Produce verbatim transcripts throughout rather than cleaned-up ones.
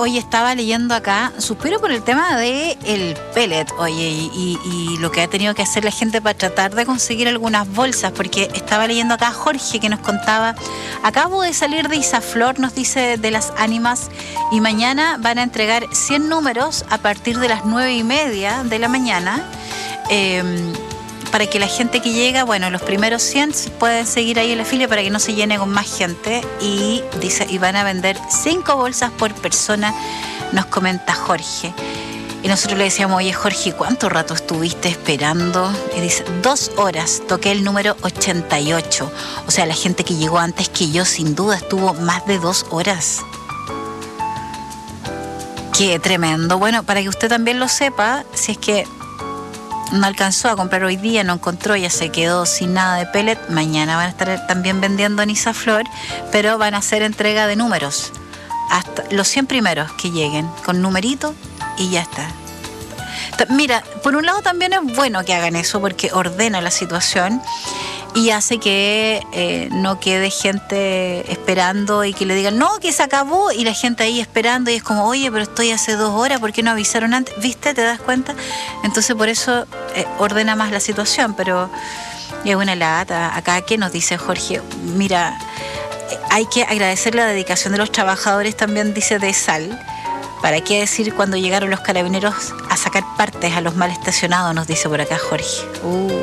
hoy estaba leyendo acá, suspiro por el tema de el pellet, oye, y, y, y lo que ha tenido que hacer la gente para tratar de conseguir algunas bolsas, porque estaba leyendo acá a Jorge que nos contaba, acabo de salir de Isaflor, nos dice, de las ánimas, y mañana van a entregar cien números a partir de las nueve y media de la mañana, eh, para que la gente que llega, bueno, los primeros cien pueden seguir ahí en la fila para que no se llene con más gente, y dice, y van a vender cinco bolsas por persona, nos comenta Jorge. Y nosotros le decíamos, oye Jorge, ¿cuánto rato estuviste esperando? Y dice, dos horas, toqué el número ochenta y ocho. O sea, la gente que llegó antes que yo sin duda estuvo más de dos horas. Qué tremendo. Bueno, para que usted también lo sepa, si es que no alcanzó a comprar hoy día, no encontró, ya se quedó sin nada de pellet, mañana van a estar también vendiendo en Isaflor, pero van a hacer entrega de números hasta los cien primeros que lleguen con numerito y ya está. Mira, por un lado también es bueno que hagan eso porque ordena la situación y hace que eh, no quede gente esperando y que le digan, no, que se acabó, y la gente ahí esperando y es como, oye, pero estoy hace dos horas, ¿por qué no avisaron antes? ¿Viste? ¿Te das cuenta? Entonces por eso eh, ordena más la situación, pero es una lata. Acá, ¿qué nos dice Jorge? Mira, hay que agradecer la dedicación de los trabajadores también, dice, de Sal. ¿Para qué decir cuando llegaron los carabineros a sacar partes a los mal estacionados? Nos dice por acá Jorge. Uh.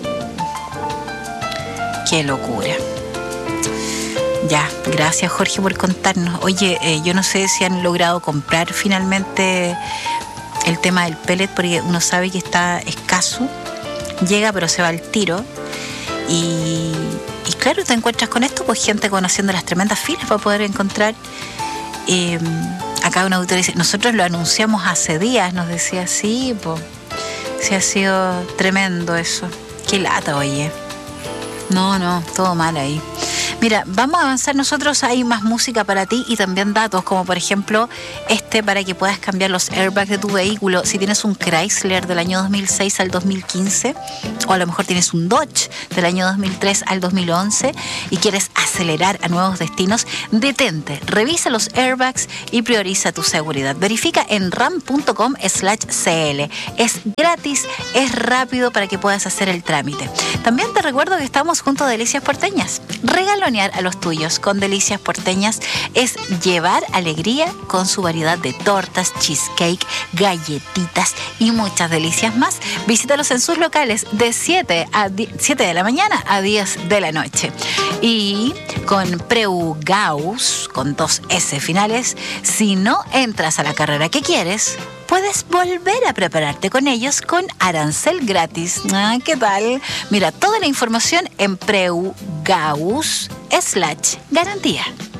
¡Qué locura! Ya, gracias Jorge por contarnos. Oye, eh, yo no sé si han logrado comprar finalmente el tema del pellet, porque uno sabe que está escaso, llega pero se va al tiro. Y, y claro, te encuentras con esto, pues gente conociendo las tremendas filas para poder encontrar. Eh, acá un auditor dice, nosotros lo anunciamos hace días, nos decía, sí, pues, sí ha sido tremendo eso. Qué lata, oye. No, no, todo mal ahí. Mira, vamos a avanzar nosotros, hay más música para ti y también datos, como por ejemplo este para que puedas cambiar los airbags de tu vehículo. Si tienes un Chrysler del año dos mil seis al dos mil quince, o a lo mejor tienes un Dodge del año dos mil tres al dos mil once y quieres acelerar a nuevos destinos, detente, revisa los airbags y prioriza tu seguridad. Verifica en ram punto com slash cl. Es gratis, es rápido para que puedas hacer el trámite. También te recuerdo que estamos junto a Delicias Porteñas. Regalonear a los tuyos con Delicias Porteñas es llevar alegría con su variedad de tortas, cheesecake, galletitas y muchas delicias más. Visítalos en sus locales de siete de la mañana a diez de la noche. Y con Preu Gauss, con dos S finales, si no entras a la carrera que quieres, puedes volver a prepararte con ellos con arancel gratis. Ah, ¿qué tal? Mira toda la información en Preu Gauss slash garantía.